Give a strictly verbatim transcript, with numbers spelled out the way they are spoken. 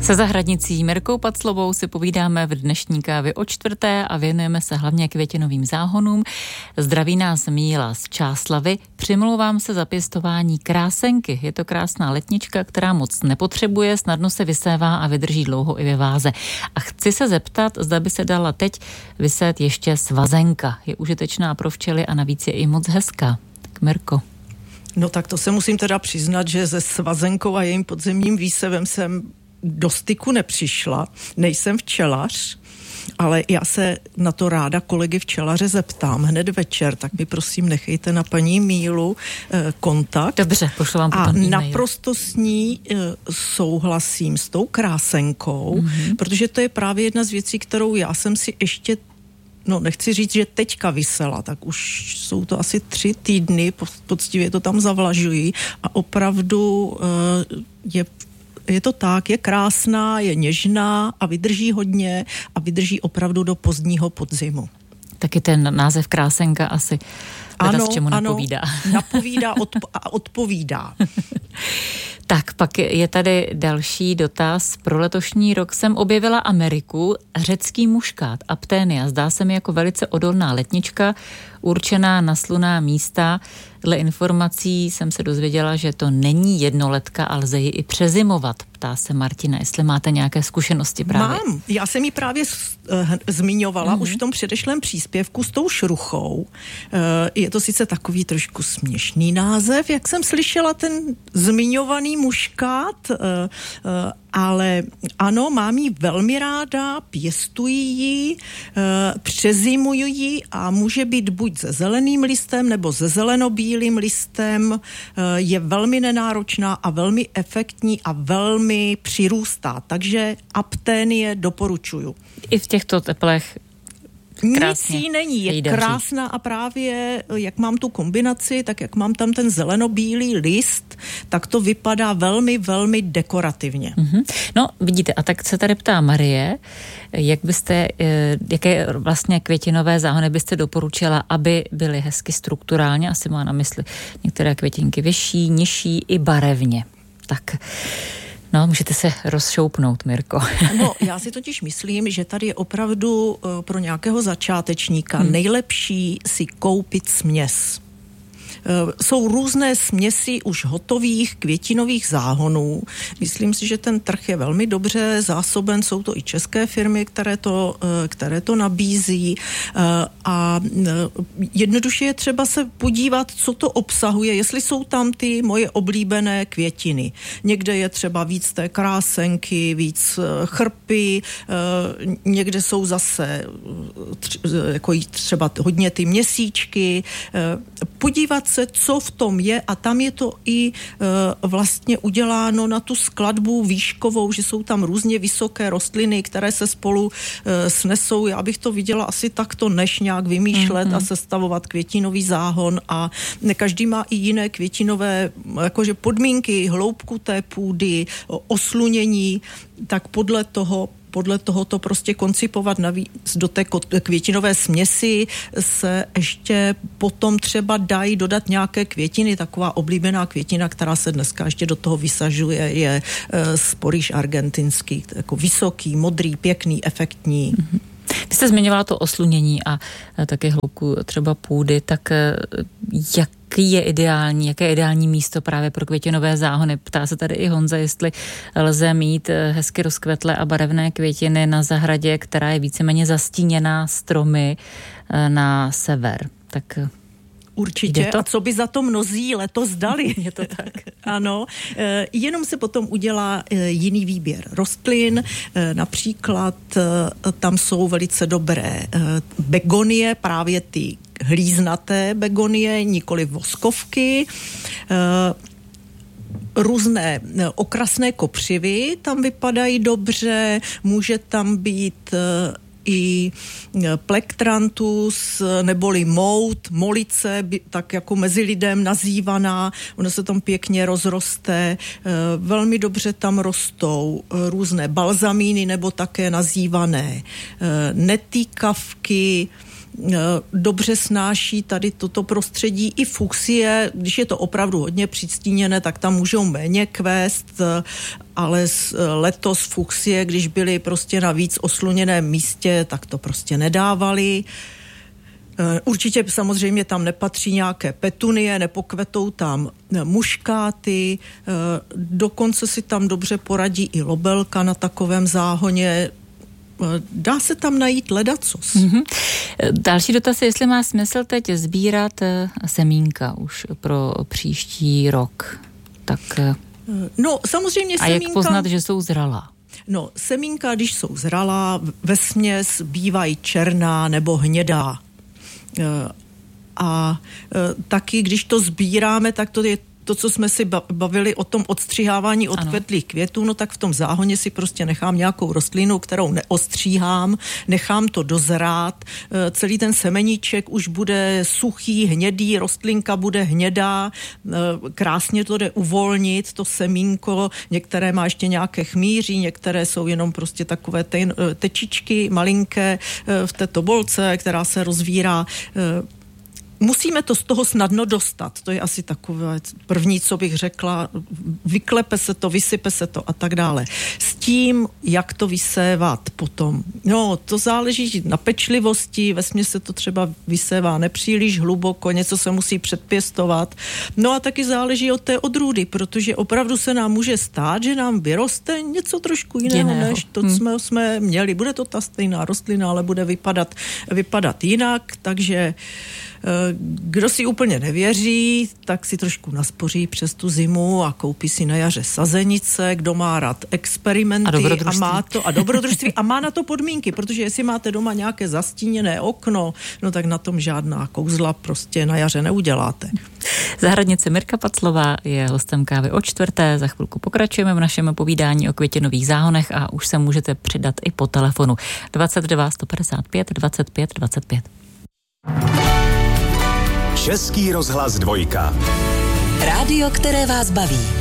Se zahradnicí Mirkou Paclovou si povídáme v dnešní kávě o čtvrté a věnujeme se hlavně květinovým záhonům. Zdraví nás Míla z Čáslavy. Přimlouvám se za pěstování krásenky. Je to krásná letnička, která moc nepotřebuje, snadno se vysévá a vydrží dlouho i ve váze. A chci se zeptat, zda by se dala teď vysét ještě svazenka. Je užitečná pro včely a navíc je i moc hezká. Tak Mirko. No tak to se musím teda přiznat, že se svazenkou a jejím podzemním výsevem jsem do styku nepřišla. Nejsem včelař, ale já se na to ráda kolegy včelaře zeptám hned večer, tak mi prosím nechejte na paní Mílu eh, kontakt. Dobře, pošlu vám potom a e-mail. naprosto s ní eh, souhlasím s tou krásenkou, mm-hmm. protože to je právě jedna z věcí, kterou já jsem si ještě no nechci říct, že teďka visela, tak už jsou to asi tři týdny, poctivě to tam zavlažují a opravdu uh, je, je to tak, je krásná, je něžná a vydrží hodně a vydrží opravdu do pozdního podzimu. Taky ten název krásenka asi ano, s čemu ano, napovídá. napovídá odpo- a odpovídá. Tak pak je tady další dotaz. Pro letošní rok jsem objevila Ameriku, řecký muškát, Apténia. Zdá se mi jako velice odolná letnička, určená na slunná místa. Dle informací jsem se dozvěděla, že to není jednoletka, ale lze ji i přezimovat. Ptá se Martina, jestli máte nějaké zkušenosti právě. Mám. Já jsem ji právě uh, zmiňovala mm-hmm. už v tom předešlém příspěvku s tou šruchou. Uh, je to sice takový trošku směšný název, jak jsem slyšela ten zmiňovaný muškát, uh, uh, ale ano, mám ji velmi ráda, pěstuji ji, uh, přezimuji ji a může být buď se zeleným listem nebo se zelenobílým listem. Uh, je velmi nenáročná a velmi efektní a velmi přirůstá, takže Apténie doporučuju. I v těchto teplech nic jí není, je krásná a právě jak mám tu kombinaci, tak jak mám tam ten zelenobílý list, tak to vypadá velmi, velmi dekorativně. Mm-hmm. No vidíte, a tak se tady ptá Marie, jak byste, jaké vlastně květinové záhony byste doporučila, aby byly hezky strukturálně, asi má na mysli některé květinky vyšší, nižší i barevně. Tak no, můžete se rozšoupnout, Mirko. No, já si totiž myslím, že tady je opravdu uh, pro nějakého začátečníka hmm. nejlepší si koupit směs. Jsou různé směsi už hotových květinových záhonů. Myslím si, že ten trh je velmi dobře zásoben, jsou to i české firmy, které to, které to nabízí a jednoduše je třeba se podívat, co to obsahuje, jestli jsou tam ty moje oblíbené květiny. Někde je třeba víc té krásenky, víc chrpy, někde jsou zase jako třeba hodně ty měsíčky. Podívat se, co v tom je a tam je to i e, vlastně uděláno na tu skladbu výškovou, že jsou tam různě vysoké rostliny, které se spolu e, snesou. Já bych to viděla asi takto, než nějak vymýšlet mm-hmm. a sestavovat květinový záhon a každý má i jiné květinové jakože podmínky, hloubku té půdy, oslunění, tak podle toho podle toho to prostě koncipovat navíc do té květinové směsi se ještě potom třeba dají dodat nějaké květiny. Taková oblíbená květina, která se dneska ještě do toho vysažuje, je sporíž argentinský, jako vysoký, modrý, pěkný, efektní. Mm-hmm. Vy jste zmiňovala to oslunění a také hloubku třeba půdy, tak jak Jaký je ideální, jaké je ideální místo právě pro květinové záhony? Ptá se tady i Honza, jestli lze mít hezky rozkvetlé a barevné květiny na zahradě, která je víceméně zastíněná stromy na sever. Tak určitě. A co by za to mnozí letos dali? Je to tak. Ano. E, jenom se potom udělá e, jiný výběr rostlin. E, například e, tam jsou velice dobré e, begonie, právě ty hlíznaté begonie, nikoli voskovky. E, různé okrasné kopřivy tam vypadají dobře. Může tam být e, i plektrantus, neboli mout, molice, tak jako mezi lidem nazývaná, ono se tam pěkně rozroste, velmi dobře tam rostou různé balzamíny nebo také nazývané netýkavky, dobře snáší tady toto prostředí. I fuchsie, když je to opravdu hodně přistíněné, tak tam můžou méně kvést, ale letos fuchsie, když byly prostě na víc osluněném místě, tak to prostě nedávali. Určitě samozřejmě tam nepatří nějaké petunie, nepokvetou tam muškáty, dokonce si tam dobře poradí i lobelka na takovém záhoně. Dá se tam najít ledacos. Mm-hmm. Další dotaz je, jestli má smysl teď sbírat semínka už pro příští rok. Tak... No, samozřejmě semínka... A jak poznat, že jsou zralá? No, semínka, když jsou zralá, vesměs bývají černá nebo hnědá. A taky, když to sbíráme, tak to je to, co jsme si bavili o tom odstřihávání odkvetlých květů, no tak v tom záhoně si prostě nechám nějakou rostlinu, kterou neostříhám, nechám to dozrát, celý ten semeníček už bude suchý, hnědý, rostlinka bude hnědá, krásně to jde uvolnit, to semínko, některé má ještě nějaké chmíří, některé jsou jenom prostě takové te- tečičky malinké v té tobolce, která se rozvírá. Musíme to z toho snadno dostat. To je asi takové první, co bych řekla. Vyklepe se to, vysype se to a tak dále. S tím, jak to vysévat potom. No, to záleží na pečlivosti. Vesměs se to třeba vysévá nepříliš hluboko, něco se musí předpěstovat. No a taky záleží od té odrůdy, protože opravdu se nám může stát, že nám vyroste něco trošku jiného, jiného. než to, co hmm. jsme, jsme měli. Bude to ta stejná rostlina, ale bude vypadat, vypadat jinak, takže kdo si úplně nevěří, tak si trošku naspoří přes tu zimu a koupí si na jaře sazenice, kdo má rád experimenty a, a má to a dobrodružství a má na to podmínky, protože jestli máte doma nějaké zastíněné okno, no tak na tom žádná kouzla prostě na jaře neuděláte. Zahradnice Mirka Paclová je hostem Kávy o čtvrté. Za chvilku pokračujeme v našem povídání o květinových záhonech a už se můžete přidat i po telefonu dvacet dva sto padesát pět dvacet pět dvacet pět. Český rozhlas dvojka. Rádio, které vás baví.